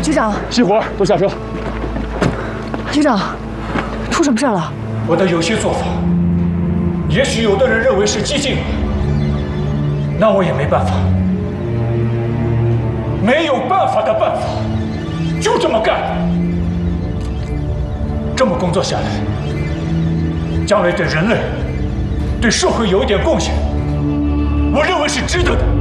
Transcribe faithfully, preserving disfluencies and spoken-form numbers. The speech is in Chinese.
局长， 熄火，都下车。 局长，出什么事了？ 我的有些做法，也许有的人认为是激进，那我也没办法。没有办法的办法，就这么干。这么工作下来，将来对人类、对社会有一点贡献，我认为是值得的。